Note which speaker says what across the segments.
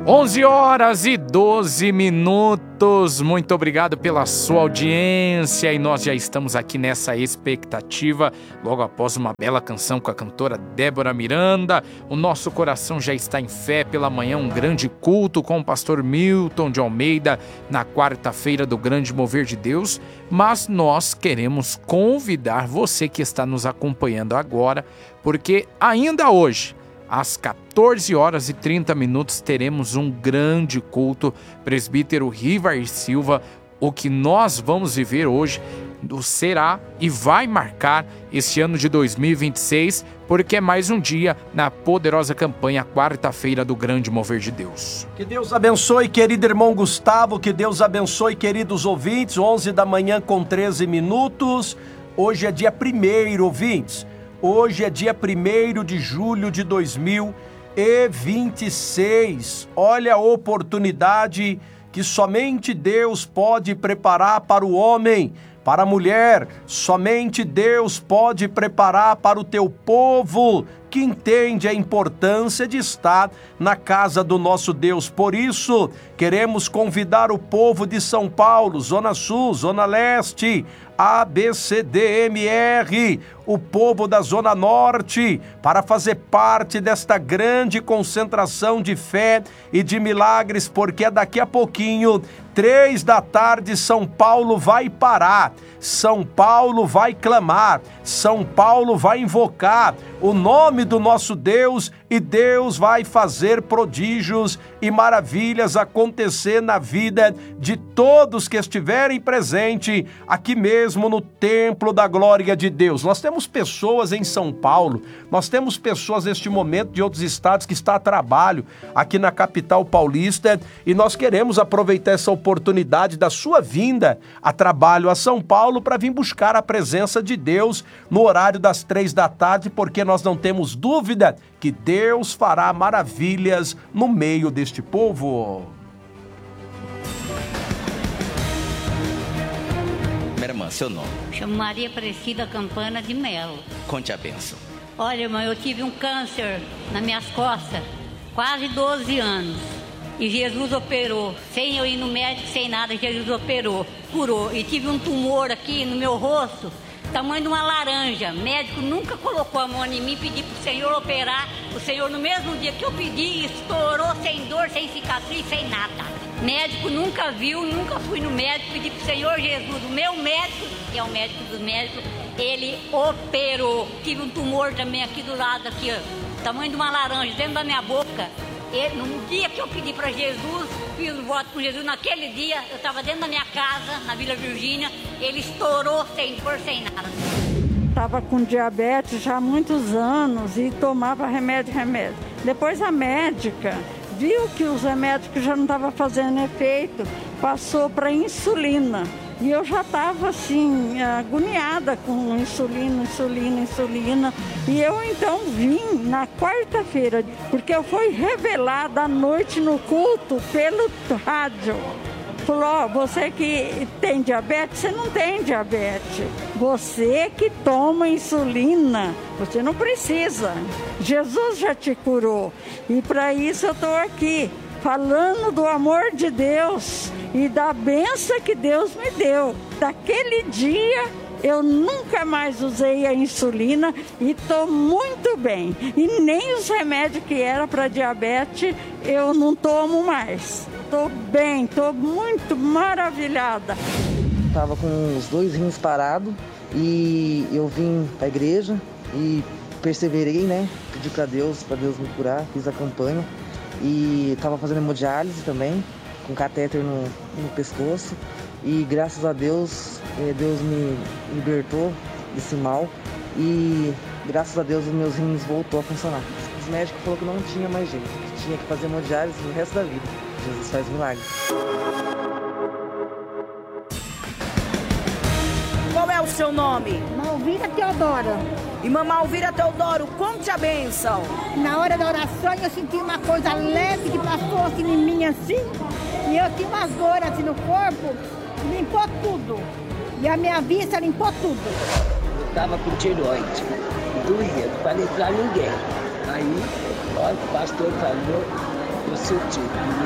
Speaker 1: 11h12. Muito obrigado pela sua audiência e nós já estamos aqui nessa expectativa, logo após uma bela canção com a cantora Débora Miranda. O nosso coração já está em fé pela manhã, um grande culto com o pastor Milton de Almeida na quarta-feira do Grande Mover de Deus, mas nós queremos convidar você que está nos acompanhando agora, porque ainda hoje, às 14h30, teremos um grande culto. Presbítero Rivar Silva, o que nós vamos viver hoje será e vai marcar este ano de 2026, porque é mais um dia na poderosa campanha quarta-feira do Grande Mover de Deus.
Speaker 2: Que Deus abençoe, querido irmão Gustavo, que Deus abençoe, queridos ouvintes. 11h13. Hoje é dia 1º, ouvintes. Hoje é dia 1º de julho de 2026. Olha a oportunidade que somente Deus pode preparar para o homem, para a mulher. Somente Deus pode preparar para o teu povo que entende a importância de estar na casa do nosso Deus. Por isso, queremos convidar o povo de São Paulo, Zona Sul, Zona Leste, ABCDMR, o povo da Zona Norte, para fazer parte desta grande concentração de fé e de milagres, porque daqui a pouquinho, 15h, São Paulo vai parar, São Paulo vai clamar, São Paulo vai invocar o nome do nosso Deus e Deus vai fazer prodígios e maravilhas acontecer na vida de todos que estiverem presentes aqui mesmo no Templo da Glória de Deus. Nós temos pessoas em São Paulo, nós temos pessoas neste momento de outros estados que estão a trabalho aqui na capital paulista e nós queremos aproveitar essa oportunidade da sua vinda a trabalho a São Paulo para vir buscar a presença de Deus no horário das 15h, porque nós não temos dúvida que Deus fará maravilhas no meio deste povo.
Speaker 3: Minha irmã, seu nome?
Speaker 4: Chamo Maria Aparecida Campana de Melo.
Speaker 3: Conte a bênção.
Speaker 4: Olha, irmã, eu tive um câncer nas minhas costas, quase 12 anos. E Jesus operou, sem eu ir no médico, sem nada, Jesus operou, curou. E tive um tumor aqui no meu rosto, tamanho de uma laranja. Médico nunca colocou a mão em mim, pedi para o Senhor operar. O Senhor, no mesmo dia que eu pedi, estourou sem dor, sem cicatriz, sem nada. Médico nunca viu, nunca fui no médico, pedi para o Senhor Jesus, o meu médico, que é o médico dos médicos, ele operou. Tive um tumor também aqui do lado, aqui, ó, tamanho de uma laranja, dentro da minha boca. E, no dia que eu pedi para Jesus, fiz o voto com Jesus, naquele dia, eu estava dentro da minha casa, na Vila Virgínia, ele estourou sem dor, sem nada.
Speaker 5: Estava com diabetes já há muitos anos e tomava remédio. Depois a médica viu que os remédios já não estavam fazendo efeito, passou para insulina. E eu já estava assim, agoniada com insulina. E eu então vim na quarta-feira, porque eu fui revelada à noite no culto pelo rádio. Falou, ó, você que tem diabetes, você não tem diabetes. Você que toma insulina, você não precisa. Jesus já te curou. E para isso eu estou aqui, falando do amor de Deus e da bênção que Deus me deu. Daquele dia, eu nunca mais usei a insulina e estou muito bem. E nem os remédios que era para diabetes, eu não tomo mais. Estou bem, estou muito maravilhada.
Speaker 6: Estava com os 2 rins parados e eu vim para a igreja e perseverei, né? Pedi para Deus me curar, fiz a campanha. E estava fazendo hemodiálise também, com catéter no pescoço. E graças a Deus, Deus me libertou desse mal. E graças a Deus os meus rins voltou a funcionar. Os médicos falaram que não tinha mais jeito, que tinha que fazer hemodiálise no resto da vida. Jesus faz milagres.
Speaker 7: Qual é o seu nome?
Speaker 8: Malvira Teodora.
Speaker 7: Irmã Malvira Teodoro, conte a bênção.
Speaker 8: Na hora da oração eu senti uma coisa leve que passou assim em mim assim. E eu tinha umas dores assim no corpo, limpou tudo. E a minha vista limpou tudo.
Speaker 9: Eu estava com tireoide, doía, não falei pra ninguém. Aí, olha, o pastor falou, Eu senti.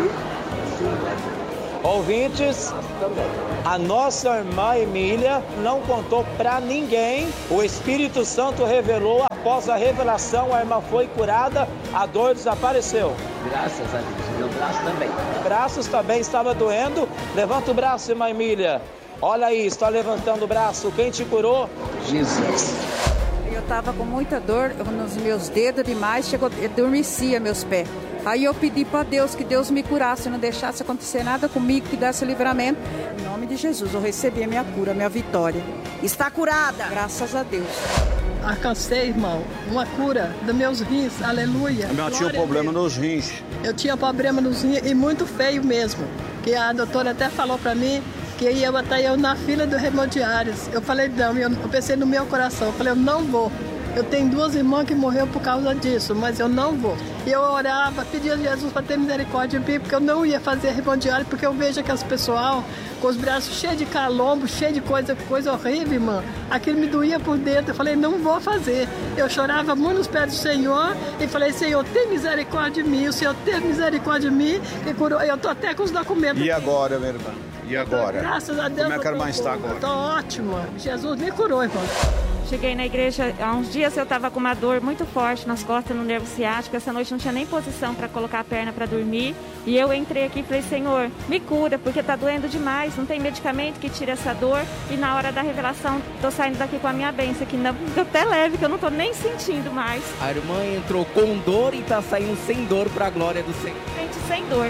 Speaker 10: Ouvintes, a nossa irmã Emília não contou para ninguém. O Espírito Santo revelou, após a revelação, a irmã foi curada, a dor desapareceu.
Speaker 9: Graças a Deus, meu braço também.
Speaker 10: Braços também estava doendo. Levanta o braço, irmã Emília. Olha aí, está levantando o braço. Quem te curou?
Speaker 9: Jesus.
Speaker 11: Eu estava com muita dor nos meus dedos demais, adormecia meus pés. Aí eu pedi para Deus que Deus me curasse, não deixasse acontecer nada comigo, que desse livramento. Em nome de Jesus, eu recebi a minha cura, a minha vitória.
Speaker 7: Está curada.
Speaker 11: Graças a Deus.
Speaker 12: Alcancei, irmão, uma cura dos meus rins, aleluia.
Speaker 13: Eu tinha um problema nos rins.
Speaker 12: Eu tinha problema nos rins e muito feio mesmo. Que a doutora até falou para mim que ia botar eu na fila do hemodiários. Eu falei, não, eu pensei no meu coração, eu falei, eu não vou. Eu tenho 2 irmãs que morreram por causa disso, mas eu não vou. E eu orava, pedia a Jesus para ter misericórdia de mim, porque eu não ia fazer hemodiálise, porque eu vejo aquelas pessoal com os braços cheios de calombo, cheio de coisa horrível, irmã. Aquilo me doía por dentro. Eu falei, não vou fazer. Eu chorava muito nos pés do Senhor e falei, Senhor, tem misericórdia de mim. O Senhor teve misericórdia de mim e curou. Eu tô até com os documentos.
Speaker 13: E agora, minha irmã? E agora?
Speaker 12: Graças a Deus.
Speaker 13: Como é que a irmã está agora?
Speaker 12: Estou ótima. Jesus me curou, irmão.
Speaker 14: Cheguei na igreja, há uns dias eu estava com uma dor muito forte nas costas, no nervo ciático. Essa noite não tinha nem posição para colocar a perna para dormir. E eu entrei aqui e falei, Senhor, me cura, porque está doendo demais. Não tem medicamento que tire essa dor. E na hora da revelação, estou saindo daqui com a minha bênção, que não, até leve, que eu não estou nem sentindo mais.
Speaker 3: A irmã entrou com dor e está saindo sem dor para a glória do Senhor.
Speaker 14: Gente, sem dor.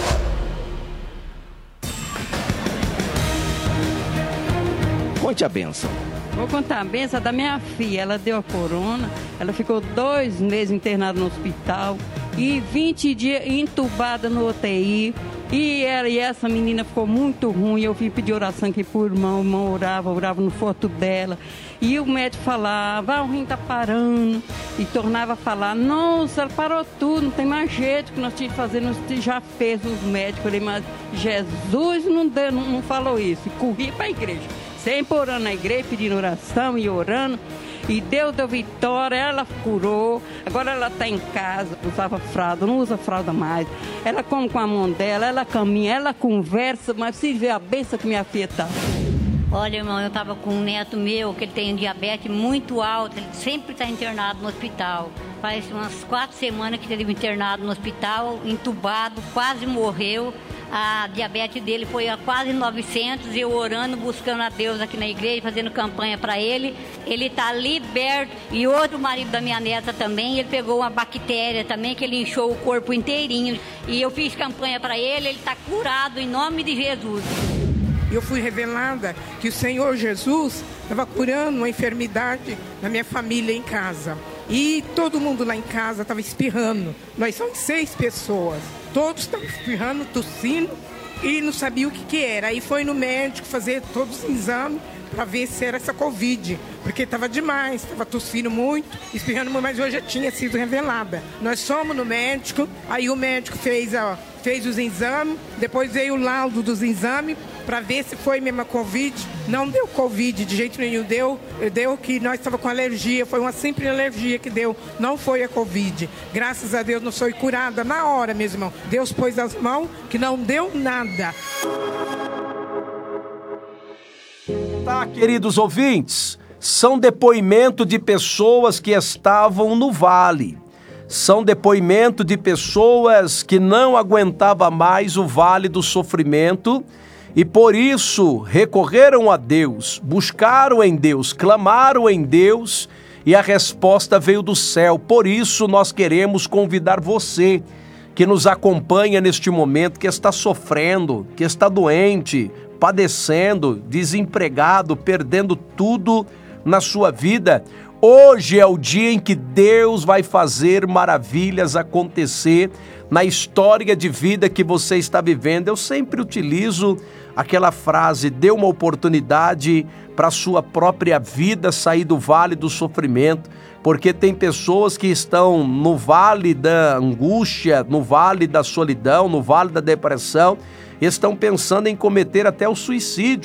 Speaker 3: Conte a bênção.
Speaker 15: Vou contar a benção da minha filha. Ela deu a corona, ela ficou 2 meses internada no hospital e 20 dias entubada no UTI. E essa menina ficou muito ruim. Eu fui pedir oração aqui pro irmão, o irmão orava no foto dela. E o médico falava, o rim tá parando. E tornava a falar, nossa, ela parou tudo, não tem mais jeito que nós tínhamos que fazer, nós já fez os médicos. Eu falei, mas Jesus não falou isso. E corri para a igreja. Sempre orando na igreja, pedindo oração e orando. E Deus deu vitória, ela curou. Agora ela está em casa, usava fralda, não usa fralda mais. Ela come com a mão dela, ela caminha, ela conversa, mas se vê a bênção que minha filha está.
Speaker 4: Olha, irmão, eu estava com um neto meu, que ele tem diabetes muito alto, ele sempre está internado no hospital. Faz umas 4 semanas que ele esteve internado no hospital, entubado, quase morreu. A diabetes dele foi a quase 900, eu orando, buscando a Deus aqui na igreja, fazendo campanha para ele. Ele está liberto. E outro marido da minha neta também, ele pegou uma bactéria também, que ele inchou o corpo inteirinho. E eu fiz campanha para ele está curado em nome de Jesus.
Speaker 16: Eu fui revelada que o Senhor Jesus estava curando uma enfermidade na minha família em casa. E todo mundo lá em casa estava espirrando. Nós somos 6 pessoas. Todos estavam espirrando, tossindo e não sabia o que era. Aí foi no médico fazer todos os exames para ver se era essa Covid. Porque estava demais, estava tossindo muito, espirrando muito, mas hoje já tinha sido revelada. Nós fomos no médico, aí o médico fez os exames, depois veio o laudo dos exames para ver se foi mesmo a Covid. Não deu Covid, de jeito nenhum deu que nós estávamos com alergia, foi uma simples alergia que deu, não foi a Covid. Graças a Deus não foi curada na hora, meu irmão. Deus pôs as mãos que não deu nada.
Speaker 2: Tá, queridos ouvintes, são depoimento de pessoas que estavam no vale. São depoimento de pessoas que não aguentavam mais o vale do sofrimento e por isso recorreram a Deus, buscaram em Deus, clamaram em Deus e a resposta veio do céu. Por isso nós queremos convidar você que nos acompanha neste momento, que está sofrendo, que está doente, padecendo, desempregado, perdendo tudo na sua vida. Hoje é o dia em que Deus vai fazer maravilhas acontecer na história de vida que você está vivendo. Eu sempre utilizo aquela frase, dê uma oportunidade para a sua própria vida sair do vale do sofrimento, porque tem pessoas que estão no vale da angústia, no vale da solidão, no vale da depressão, estão pensando em cometer até o suicídio,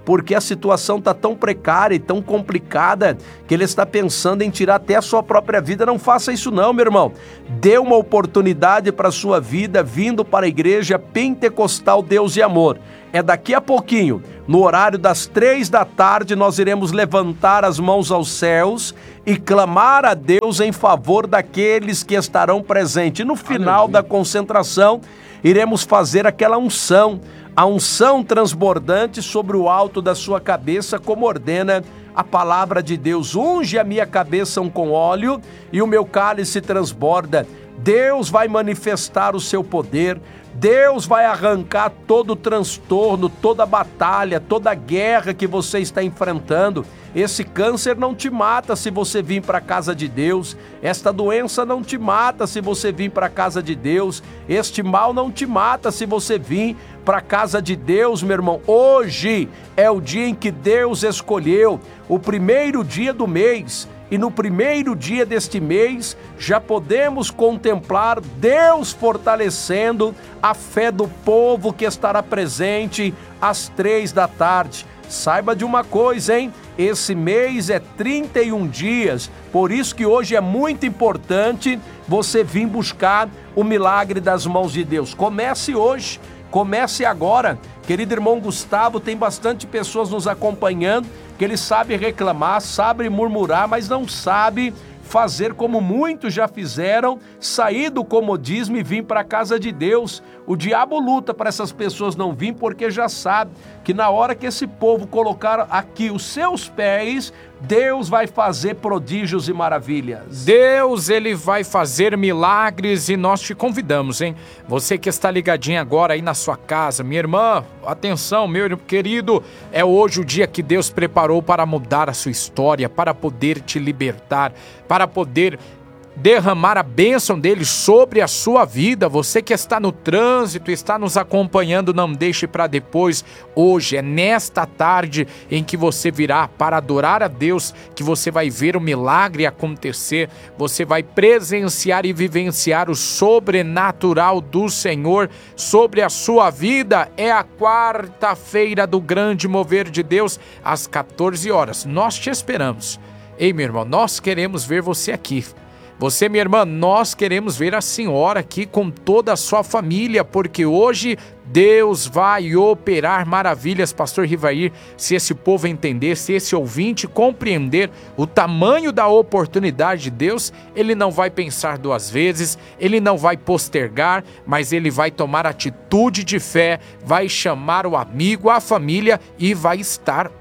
Speaker 2: porque a situação está tão precária e tão complicada que ele está pensando em tirar até a sua própria vida. Não faça isso não, meu irmão. Dê uma oportunidade para a sua vida vindo para a igreja Pentecostal Deus e Amor. É daqui a pouquinho, no horário das 3 da tarde, nós iremos levantar as mãos aos céus e clamar a Deus em favor daqueles que estarão presentes. No final da concentração, iremos fazer aquela unção, a unção transbordante sobre o alto da sua cabeça, como ordena a palavra de Deus. Unge a minha cabeça com óleo e o meu cálice transborda. Deus vai manifestar o seu poder, Deus vai arrancar todo o transtorno, toda a batalha, toda a guerra que você está enfrentando. Esse câncer não te mata se você vir para a casa de Deus. Esta doença não te mata se você vir para a casa de Deus. Este mal não te mata se você vir para a casa de Deus, meu irmão. Hoje é o dia em que Deus escolheu, o primeiro dia do mês. E no primeiro dia deste mês, já podemos contemplar Deus fortalecendo a fé do povo que estará presente às 3 da tarde. Saiba de uma coisa, hein? Esse mês é 31 dias, por isso que hoje é muito importante você vir buscar o milagre das mãos de Deus. Comece hoje, comece agora. Querido irmão Gustavo, tem bastante pessoas nos acompanhando que ele sabe reclamar, sabe murmurar, mas não sabe fazer como muitos já fizeram, sair do comodismo e vir para a casa de Deus. O diabo luta para essas pessoas não virem, porque já sabe que na hora que esse povo colocar aqui os seus pés, Deus vai fazer prodígios e maravilhas.
Speaker 1: Deus, ele vai fazer milagres e nós te convidamos, hein? Você que está ligadinho agora aí na sua casa, minha irmã, atenção, meu querido, é hoje o dia que Deus preparou para mudar a sua história, para poder te libertar, para poder derramar a bênção dele sobre a sua vida. Você que está no trânsito, está nos acompanhando, não deixe para depois. Hoje é nesta tarde em que você virá para adorar a Deus, que você vai ver o milagre acontecer, você vai presenciar e vivenciar o sobrenatural do Senhor sobre a sua vida. É a quarta-feira do grande mover de Deus, às 14 horas. Nós te esperamos. Ei, meu irmão, nós queremos ver você aqui. Você, minha irmã, nós queremos ver a senhora aqui com toda a sua família, porque hoje Deus vai operar maravilhas, pastor Rivair. Se esse povo entender, se esse ouvinte compreender o tamanho da oportunidade de Deus, ele não vai pensar duas vezes, ele não vai postergar, mas ele vai tomar atitude de fé, vai chamar o amigo, a família e vai estará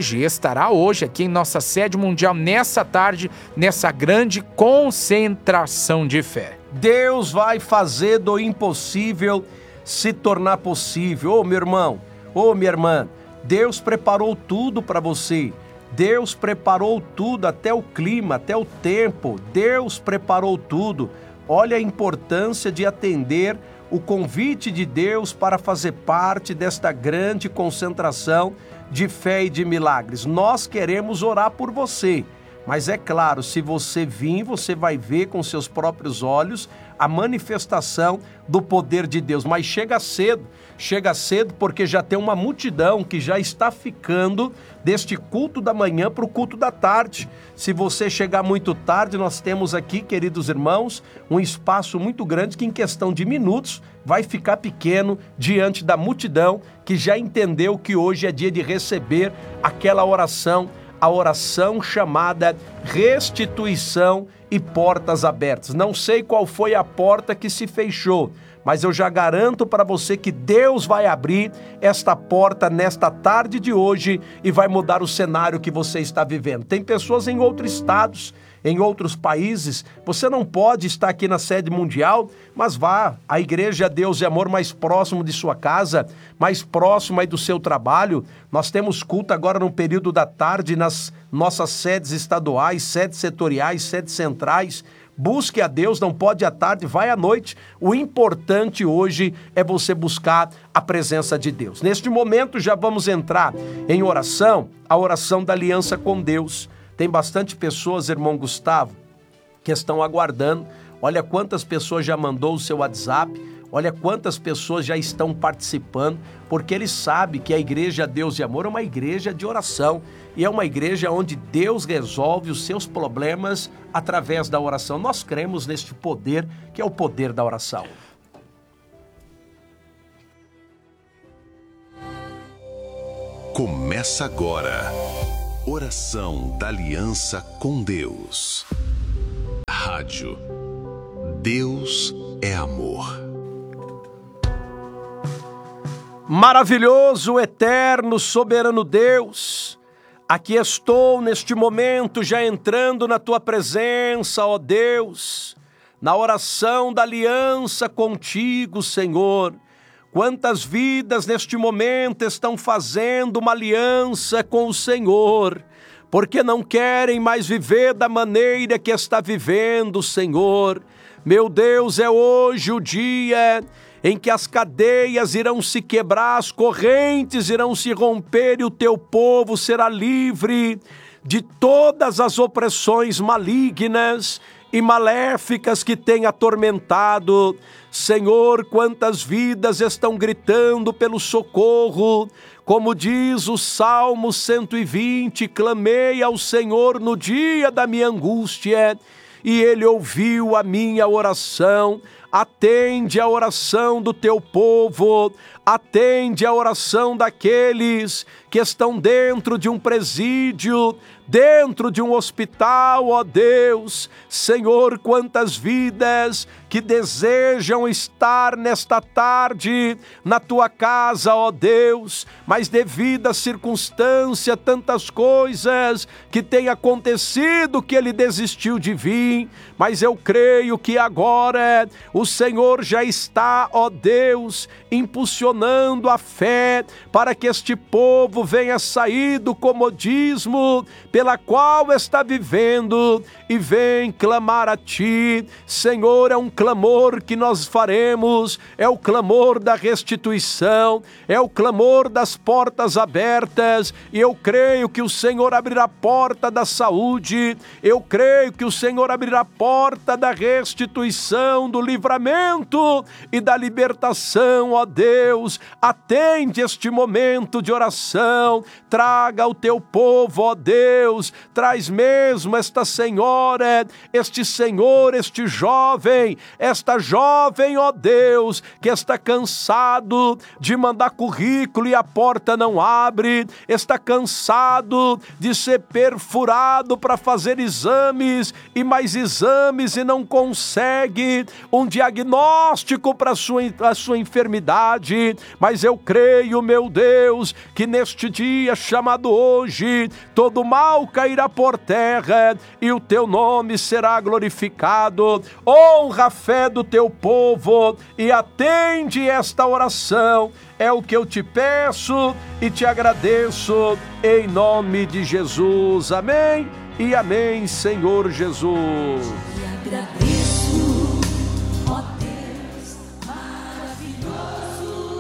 Speaker 1: hoje aqui em nossa sede mundial, nessa tarde, nessa grande concentração de fé.
Speaker 2: Deus vai fazer do impossível se tornar possível. Ô meu irmão, ô minha irmã, Deus preparou tudo para você. Deus preparou tudo, até o clima, até o tempo. Deus preparou tudo. Olha a importância de atender o convite de Deus para fazer parte desta grande concentração de fé e de milagres. Nós queremos orar por você. Mas é claro, se você vir, você vai ver com seus próprios olhos a manifestação do poder de Deus. Mas chega cedo porque já tem uma multidão que já está ficando deste culto da manhã para o culto da tarde. Se você chegar muito tarde, nós temos aqui, queridos irmãos, um espaço muito grande que em questão de minutos vai ficar pequeno diante da multidão que já entendeu que hoje é dia de receber aquela oração, a oração chamada restituição e portas abertas. Não sei qual foi a porta que se fechou, mas eu já garanto para você que Deus vai abrir esta porta nesta tarde de hoje e vai mudar o cenário que você está vivendo. Tem pessoas em outros estados, em outros países. Você não pode estar aqui na sede mundial, mas vá à Igreja Deus e Amor mais próximo de sua casa, mais próximo aí do seu trabalho. Nós temos culto agora no período da tarde nas nossas sedes estaduais, sedes setoriais, sedes centrais. Busque a Deus, não pode à tarde, vai à noite. O importante hoje é você buscar a presença de Deus. Neste momento já vamos entrar em oração, a oração da aliança com Deus. Tem bastante pessoas, irmão Gustavo, que estão aguardando. Olha quantas pessoas já mandou o seu WhatsApp. Olha quantas pessoas já estão participando, porque eles sabem que a Igreja Deus e Amor é uma igreja de oração. E é uma igreja onde Deus resolve os seus problemas através da oração. Nós cremos neste poder, que é o poder da oração.
Speaker 17: Começa agora. Oração da Aliança com Deus. Rádio. Deus é amor.
Speaker 2: Maravilhoso, eterno, soberano Deus, aqui estou neste momento já entrando na Tua presença, ó Deus, na oração da aliança contigo, Senhor. Quantas vidas neste momento estão fazendo uma aliança com o Senhor, porque não querem mais viver da maneira que está vivendo, Senhor. Meu Deus, é hoje o dia em que as cadeias irão se quebrar, as correntes irão se romper e o teu povo será livre de todas as opressões malignas e maléficas que têm atormentado. Senhor, quantas vidas estão gritando pelo socorro, como diz o Salmo 120, clamei ao Senhor no dia da minha angústia, e Ele ouviu a minha oração. Atende a oração do teu povo, atende a oração daqueles que estão dentro de um presídio, dentro de um hospital, ó Deus. Senhor, quantas vidas que desejam estar nesta tarde na tua casa, ó Deus, mas devido à circunstância, tantas coisas que têm acontecido que ele desistiu de vir, mas eu creio que agora o Senhor já está, ó Deus, impulsionando a fé para que este povo venha sair do comodismo pela qual está vivendo e vem clamar a Ti. Senhor, é um clamor que nós faremos, é o clamor da restituição, é o clamor das portas abertas, e eu creio que o Senhor abrirá a porta da saúde, eu creio que o Senhor abrirá a porta da restituição, do livramento e da libertação, ó Deus. Atende este momento de oração, traga ao teu povo, ó Deus, traz mesmo esta senhora, este senhor, este jovem, esta jovem, ó Deus, que está cansado de mandar currículo e a porta não abre, está cansado de ser perfurado para fazer exames e mais exames e não consegue um diagnóstico para a sua enfermidade, mas eu creio, meu Deus, que neste dia chamado hoje, todo mal cairá por terra e o teu nome será glorificado. Honra a fé do teu povo e atende esta oração. É o que eu te peço e te agradeço em nome de Jesus. Amém e amém, Senhor Jesus.
Speaker 18: Te agradeço, ó Deus maravilhoso.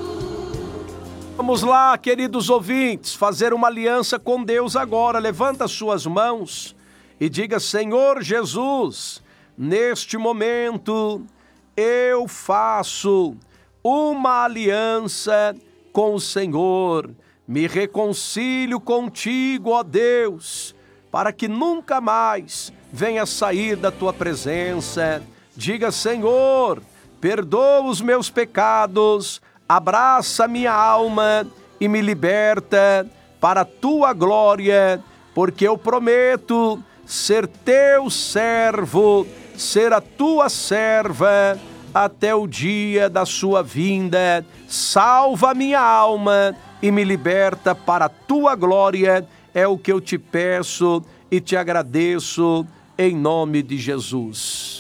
Speaker 2: Vamos lá, queridos ouvintes, fazer uma aliança com Deus agora. Levanta as suas mãos e diga: Senhor Jesus, neste momento eu faço uma aliança com o Senhor. Me reconcilio contigo, ó Deus, para que nunca mais venha sair da tua presença. Diga: Senhor, perdoa os meus pecados, abraça minha alma e me liberta para a tua glória, porque eu prometo ser teu servo, ser a tua serva até o dia da sua vinda. Salva minha alma e me liberta para a tua glória. É o que eu te peço e te agradeço em nome de Jesus.